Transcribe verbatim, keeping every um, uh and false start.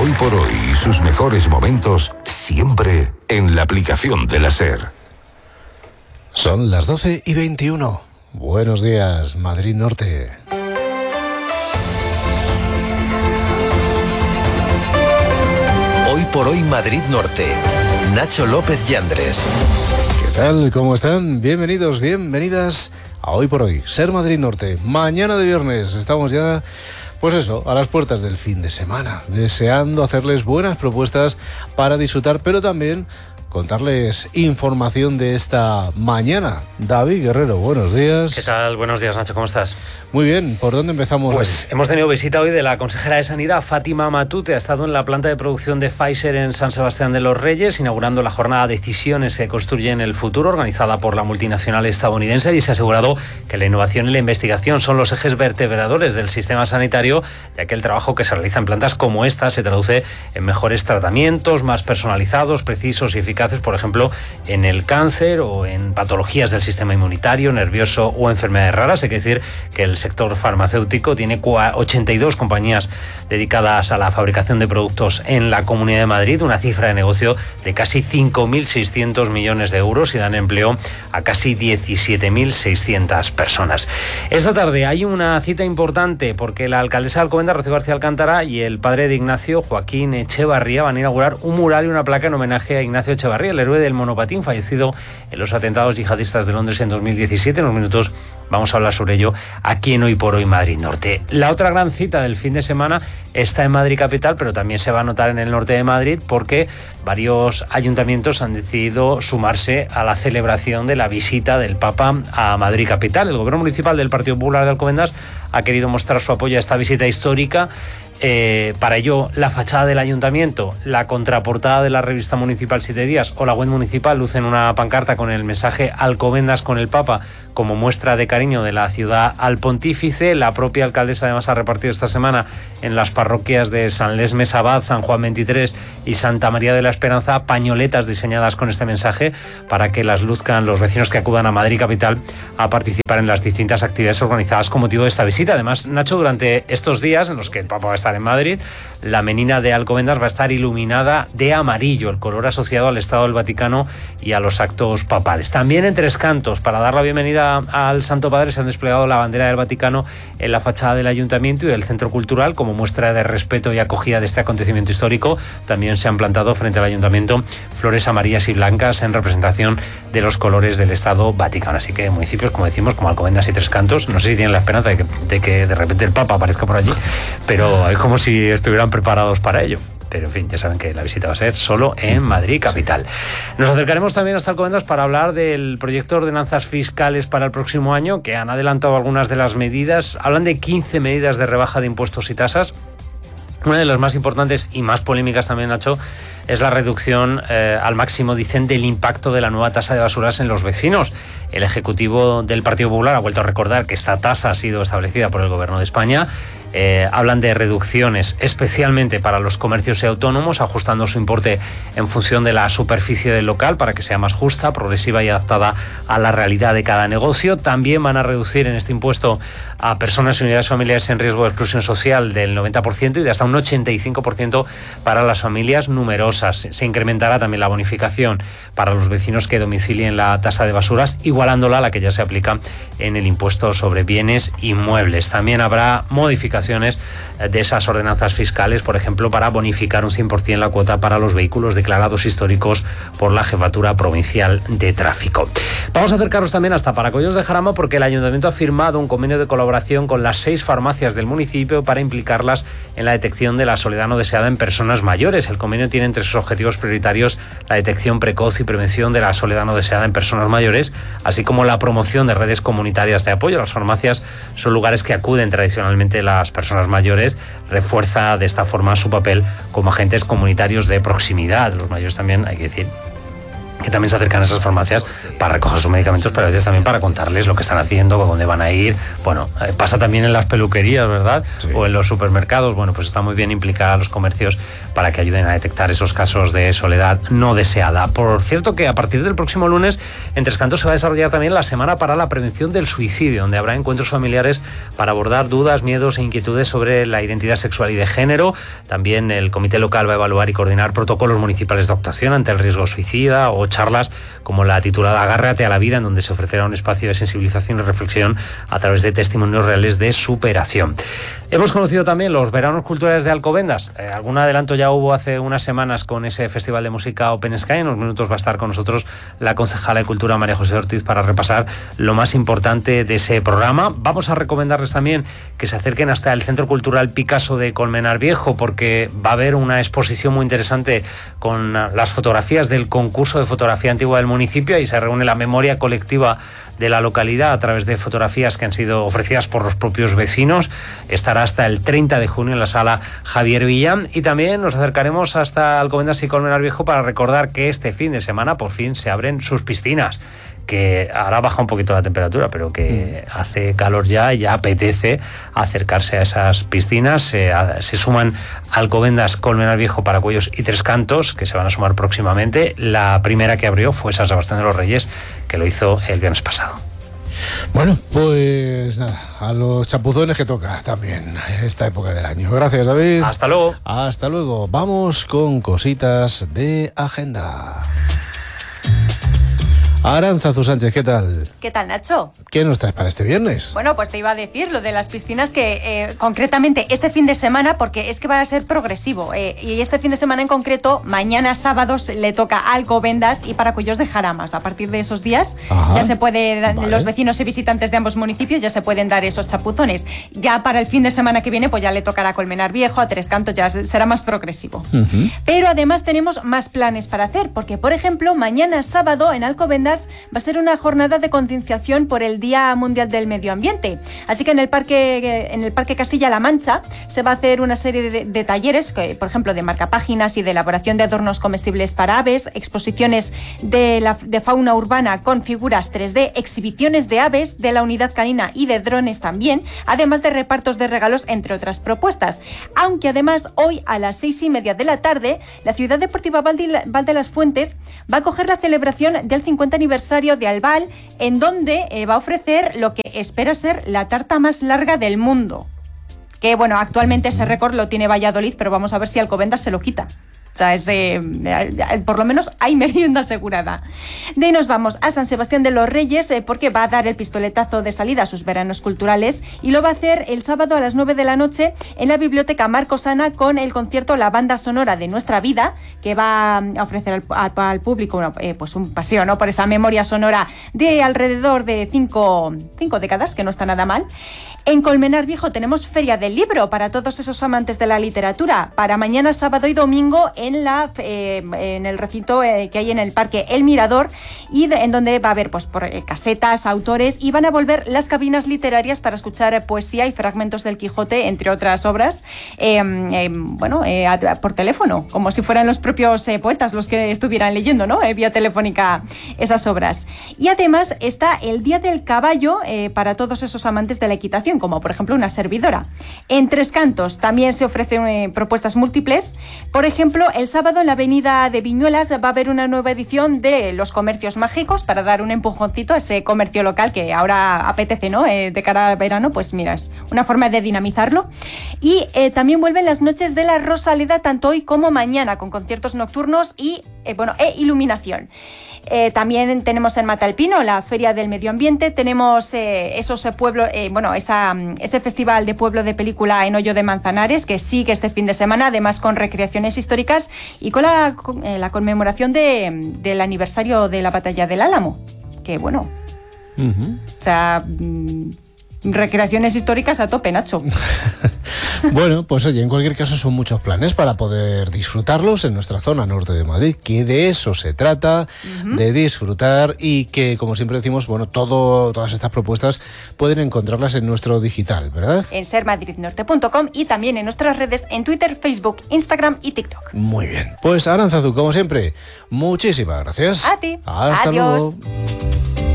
Hoy por hoy y sus mejores momentos siempre en la aplicación de la SER. Son las doce y veintiuno. Buenos días, Madrid Norte. Hoy por hoy Madrid Norte. Nacho López Yandres. ¿Qué tal? ¿Cómo están? Bienvenidos, bienvenidas a Hoy por hoy, SER Madrid Norte. Mañana de viernes estamos ya, pues eso, a las puertas del fin de semana, deseando hacerles buenas propuestas para disfrutar, pero también contarles información de esta mañana. David Guerrero, buenos días. ¿Qué tal? Buenos días, Nacho, ¿cómo estás? Muy bien, ¿por dónde empezamos? Pues hoy? hemos tenido visita hoy de la consejera de Sanidad, Fátima Matute. Ha estado en la planta de producción de Pfizer en San Sebastián de los Reyes, inaugurando la jornada Decisiones que construyen el futuro, organizada por la multinacional estadounidense, y se ha asegurado que la innovación y la investigación son los ejes vertebradores del sistema sanitario, ya que el trabajo que se realiza en plantas como esta se traduce en mejores tratamientos, más personalizados, precisos y eficaces, por ejemplo, en el cáncer o en patologías del sistema inmunitario, nervioso o enfermedades raras. Hay que decir que el sector farmacéutico tiene ochenta y dos compañías dedicadas a la fabricación de productos en la Comunidad de Madrid, una cifra de negocio de casi cinco mil seiscientos millones de euros y dan empleo a casi diecisiete mil seiscientas personas. Esta tarde hay una cita importante porque la alcaldesa de Alcobendas, Rocío García Alcántara, y el padre de Ignacio, Joaquín Echevarría, van a inaugurar un mural y una placa en homenaje a Ignacio Echevarría, el héroe del monopatín fallecido en los atentados yihadistas de Londres en dos mil diecisiete. En unos minutos vamos a hablar sobre ello aquí en Hoy por Hoy Madrid Norte. La otra gran cita del fin de semana está en Madrid Capital, pero también se va a notar en el norte de Madrid porque varios ayuntamientos han decidido sumarse a la celebración de la visita del Papa a Madrid Capital. El Gobierno Municipal del Partido Popular de Alcobendas ha querido mostrar su apoyo a esta visita histórica. Eh, para ello, la fachada del ayuntamiento, la contraportada de la revista municipal Siete Días o la web municipal lucen una pancarta con el mensaje Alcobendas con el Papa como muestra de cariño de la ciudad al pontífice. La propia alcaldesa además ha repartido esta semana en las parroquias de San Lesmes Abad, San Juan veintitrés y Santa María de la Esperanza pañoletas diseñadas con este mensaje para que las luzcan los vecinos que acudan a Madrid Capital a participar en las distintas actividades organizadas con motivo de esta visita. Además, Nacho, durante estos días en los que el Papa va a estar en Madrid, la menina de Alcobendas va a estar iluminada de amarillo, el color asociado al Estado del Vaticano y a los actos papales. También en Tres Cantos, para dar la bienvenida al Santo Padre, se han desplegado la bandera del Vaticano en la fachada del Ayuntamiento y del Centro Cultural como muestra de respeto y acogida de este acontecimiento histórico. También se han plantado frente al Ayuntamiento flores amarillas y blancas en representación de los colores del Estado Vaticano. Así que municipios, como decimos, como Alcobendas y Tres Cantos, no sé si tienen la esperanza de que de, que de repente el Papa aparezca por allí, pero es como si estuvieran preparados para ello. Pero en fin, ya saben que la visita va a ser solo en Madrid Capital. Nos acercaremos también hasta Alcobendas para hablar del proyecto de ordenanzas fiscales para el próximo año, que han adelantado algunas de las medidas. Hablan de quince medidas de rebaja de impuestos y tasas. Una de las más importantes y más polémicas también, Nacho, es la reducción eh, al máximo, dicen, del impacto de la nueva tasa de basuras en los vecinos. El Ejecutivo del Partido Popular ha vuelto a recordar que esta tasa ha sido establecida por el Gobierno de España. Eh, hablan de reducciones especialmente para los comercios y autónomos, ajustando su importe en función de la superficie del local para que sea más justa, progresiva y adaptada a la realidad de cada negocio. También van a reducir en este impuesto a personas y unidades familiares en riesgo de exclusión social del noventa por ciento y de hasta un ochenta y cinco por ciento para las familias numerosas. Se incrementará también la bonificación para los vecinos que domicilien la tasa de basuras, igualándola a la que ya se aplica en el impuesto sobre bienes inmuebles. También habrá modificaciones de esas ordenanzas fiscales, por ejemplo, para bonificar un cien por ciento la cuota para los vehículos declarados históricos por la Jefatura Provincial de Tráfico. Vamos a acercarnos también hasta Paracollos de Jarama porque el Ayuntamiento ha firmado un convenio de colaboración con las seis farmacias del municipio para implicarlas en la detección de la soledad no deseada en personas mayores. El convenio tiene entre sus objetivos prioritarios la detección precoz y prevención de la soledad no deseada en personas mayores, así como la promoción de redes comunitarias de apoyo. Las farmacias son lugares que acuden tradicionalmente las personas mayores, refuerza de esta forma su papel como agentes comunitarios de proximidad. Los mayores también, hay que decir, que también se acercan a esas farmacias para recoger sus medicamentos, pero a veces también para contarles lo que están haciendo, dónde van a ir. Bueno, eh, pasa también en las peluquerías, ¿verdad? Sí. O en los supermercados. Bueno, pues está muy bien implicar a los comercios para que ayuden a detectar esos casos de soledad no deseada. Por cierto, que a partir del próximo lunes en Tres Cantos se va a desarrollar también la Semana para la Prevención del Suicidio, donde habrá encuentros familiares para abordar dudas, miedos e inquietudes sobre la identidad sexual y de género. También el comité local va a evaluar y coordinar protocolos municipales de actuación ante el riesgo suicida, o charlas como la titulada Agárrate a la vida, en donde se ofrecerá un espacio de sensibilización y reflexión a través de testimonios reales de superación. Hemos conocido también los veranos culturales de Alcobendas. Eh, algún adelanto ya hubo hace unas semanas con ese festival de música Open Sky. En unos minutos va a estar con nosotros la concejala de Cultura María José Ortiz para repasar lo más importante de ese programa. Vamos a recomendarles también que se acerquen hasta el Centro Cultural Picasso de Colmenar Viejo, porque va a haber una exposición muy interesante con las fotografías del concurso de fotografía antigua del municipio, y se reúne la memoria colectiva de la localidad a través de fotografías que han sido ofrecidas por los propios vecinos. Estará hasta el treinta de junio en la sala Javier Villán, y también nos acercaremos hasta Alcobendas y Colmenar Viejo para recordar que este fin de semana por fin se abren sus piscinas, que ahora baja un poquito la temperatura, pero que mm. hace calor ya y ya apetece acercarse a esas piscinas. Se, a, se suman Alcobendas, Colmenar Viejo, Paracuellos y Tres Cantos, que se van a sumar próximamente. La primera que abrió fue San Sebastián de los Reyes, que lo hizo el viernes pasado. Bueno, pues nada, a los chapuzones que toca también esta época del año. Gracias, David. Hasta luego. Hasta luego. Vamos con cositas de agenda. Arantzazu Sánchez, ¿qué tal? ¿Qué tal, Nacho? ¿Qué nos traes para este viernes? Bueno, pues te iba a decir lo de las piscinas, que eh, concretamente este fin de semana, porque es que va a ser progresivo, eh, y este fin de semana en concreto, mañana sábado le toca a Alcobendas y Paracuellos de Jaramas. A partir de esos días Ajá. ya se puede, vale. los vecinos y visitantes de ambos municipios ya se pueden dar esos chapuzones. Ya para el fin de semana que viene, pues ya le tocará a Colmenar Viejo, a Tres Cantos, ya será más progresivo. Uh-huh. Pero además tenemos más planes para hacer, porque por ejemplo, mañana sábado en Alcobendas va a ser una jornada de concienciación por el Día Mundial del Medio Ambiente. Así que en el Parque, en el Parque Castilla-La Mancha se va a hacer una serie de, de talleres, que, por ejemplo, de marcapáginas y de elaboración de adornos comestibles para aves, exposiciones de, la, de fauna urbana con figuras tres D, exhibiciones de aves, de la unidad canina y de drones también, además de repartos de regalos, entre otras propuestas. Aunque además hoy a las seis y media de la tarde, la Ciudad Deportiva Valde, Valde las Fuentes va a acoger la celebración del cincuenta aniversario de Albal, en donde eh, va a ofrecer lo que espera ser la tarta más larga del mundo. Que bueno, actualmente ese récord lo tiene Valladolid, pero vamos a ver si Alcobendas se lo quita. O sea, es, eh, por lo menos hay merienda asegurada. De ahí nos vamos a San Sebastián de los Reyes, eh, porque va a dar el pistoletazo de salida a sus veranos culturales, y lo va a hacer el sábado a las nueve de la noche en la Biblioteca Marcos Ana, con el concierto La Banda Sonora de Nuestra Vida, que va a ofrecer al, al, al público bueno, eh, pues un paseo, ¿no?, por esa memoria sonora de alrededor de cinco, cinco décadas, que no está nada mal. En Colmenar Viejo tenemos Feria del Libro para todos esos amantes de la literatura, para mañana sábado y domingo en la eh, en el recinto eh, que hay en el Parque El Mirador, y de, en donde va a haber pues por, eh, casetas, autores, y van a volver las cabinas literarias para escuchar eh, poesía y fragmentos del Quijote, entre otras obras, eh, eh, bueno, eh, por teléfono, como si fueran los propios eh, poetas los que estuvieran leyendo, ¿no?, eh, vía telefónica esas obras. Y además está el Día del Caballo eh, para todos esos amantes de la equitación, como por ejemplo una servidora. En Tres Cantos también se ofrecen eh, propuestas múltiples. Por ejemplo, el sábado en la avenida de Viñuelas va a haber una nueva edición de Los Comercios Mágicos, para dar un empujoncito a ese comercio local que ahora apetece, ¿no?, eh, de cara al verano. Pues mira, es una forma de dinamizarlo. Y eh, también vuelven las noches de la Rosaleda, tanto hoy como mañana, con conciertos nocturnos y eh, bueno, e iluminación. Eh, también tenemos en Matalpino la Feria del Medio Ambiente, tenemos eh, esos pueblos, eh, bueno, esa, ese festival de pueblo de película en Hoyo de Manzanares, que sigue este fin de semana, además con recreaciones históricas y con la, con, eh, la conmemoración de, del aniversario de la Batalla del Álamo, que bueno, uh-huh. o sea... Mmm, recreaciones históricas a tope, Nacho. Bueno, pues oye, en cualquier caso son muchos planes para poder disfrutarlos en nuestra zona norte de Madrid, que de eso se trata, uh-huh. de disfrutar y que, como siempre decimos, bueno, todo, todas estas propuestas pueden encontrarlas en nuestro digital, ¿verdad? En ser madrid norte punto com y también en nuestras redes en Twitter, Facebook, Instagram y TikTok. Muy bien. Pues Arantzazu, como siempre, muchísimas gracias. A ti. Hasta Adiós. luego.